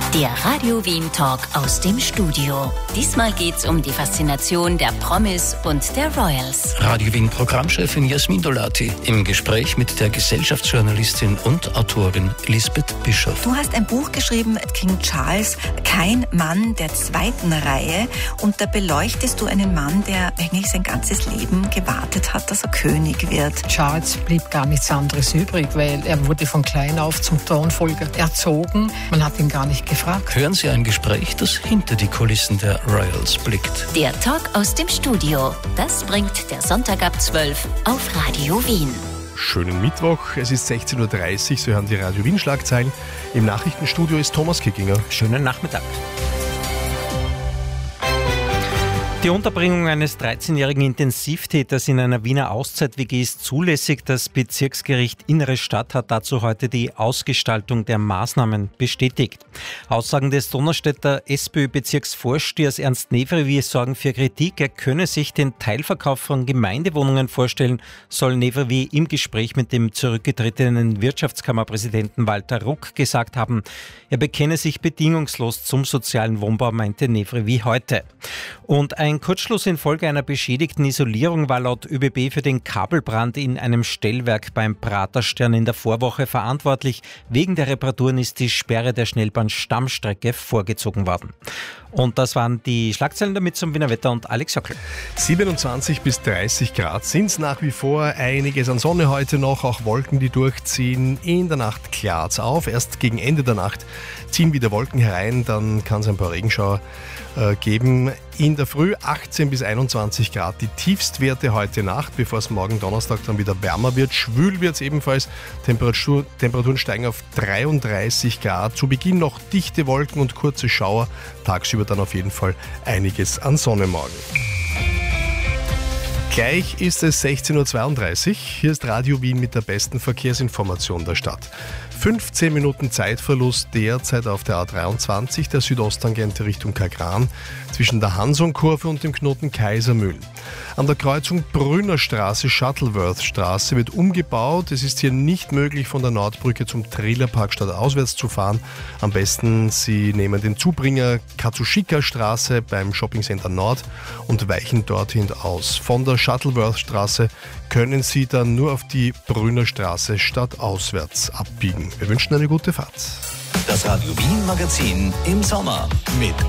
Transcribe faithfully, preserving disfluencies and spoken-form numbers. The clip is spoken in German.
Der Radio Wien Talk aus dem Studio. Diesmal geht's um die Faszination der Promis und der Royals. Radio Wien Programmchefin Jasmin Dolati im Gespräch mit der Gesellschaftsjournalistin und Autorin Lisbeth Bischoff. Du hast ein Buch geschrieben, King Charles, kein Mann der zweiten Reihe. Und da beleuchtest du einen Mann, der eigentlich sein ganzes Leben gewartet hat, dass er König wird. Charles blieb gar nichts anderes übrig, weil er wurde von klein auf zum Thronfolger erzogen. Man hat ihn gar nicht gefragt. Hören Sie ein Gespräch, das hinter die Kulissen der Royals blickt. Der Talk aus dem Studio. Das bringt der Sonntag ab zwölf auf Radio Wien. Schönen Mittwoch, es ist sechzehn Uhr dreißig, so hören die Radio Wien Schlagzeilen. Im Nachrichtenstudio ist Thomas Kickinger. Schönen Nachmittag. Die Unterbringung eines dreizehnjährigen Intensivtäters in einer Wiener Auszeit-W G ist zulässig. Das Bezirksgericht Innere Stadt hat dazu heute die Ausgestaltung der Maßnahmen bestätigt. Aussagen des Donaustädter SPÖ-Bezirksvorstehers Ernst Nevrevi sorgen für Kritik. Er könne sich den Teilverkauf von Gemeindewohnungen vorstellen, soll Nevrevi im Gespräch mit dem zurückgetretenen Wirtschaftskammerpräsidenten Walter Ruck gesagt haben. Er bekenne sich bedingungslos zum sozialen Wohnbau, meinte Nevrevi heute. Und ein Ein Kurzschluss infolge einer beschädigten Isolierung war laut ÖBB für den Kabelbrand in einem Stellwerk beim Praterstern in der Vorwoche verantwortlich. Wegen der Reparaturen ist die Sperre der Schnellbahn-Stammstrecke vorgezogen worden. Und das waren die Schlagzeilen damit zum Wiener Wetter und Alex Sockel. siebenundzwanzig bis dreißig Grad sind es nach wie vor. Einiges an Sonne heute noch, auch Wolken, die durchziehen. In der Nacht klart es auf. Erst gegen Ende der Nacht ziehen wieder Wolken herein. Dann kann es ein paar Regenschauer äh, geben. In der Früh achtzehn bis einundzwanzig Grad. Die Tiefstwerte heute Nacht, bevor es morgen Donnerstag dann wieder wärmer wird. Schwül wird es ebenfalls. Temperatur, Temperaturen steigen auf dreiunddreißig Grad. Zu Beginn noch dichte Wolken und kurze Schauer. Tagsüber dann auf jeden Fall einiges an Sonne morgen. Gleich ist es sechzehn Uhr zweiunddreißig. Hier ist Radio Wien mit der besten Verkehrsinformation der Stadt. fünfzehn Minuten Zeitverlust derzeit auf der A dreiundzwanzig, der Südosttangente Richtung Kagran, zwischen der Hansonkurve und dem Knoten Kaisermühlen. An der Kreuzung Brünnerstraße, Shuttleworth-Straße wird umgebaut. Es ist hier nicht möglich, von der Nordbrücke zum Trailerpark stadtauswärts zu fahren. Am besten Sie nehmen den Zubringer Katsushika-Straße beim Shoppingcenter Nord und weichen dorthin aus. Von der Shuttleworth-Straße können Sie dann nur auf die Brünnerstraße stadtauswärts abbiegen. Wir wünschen eine gute Fahrt. Das Radio Wien Magazin im Sommer mit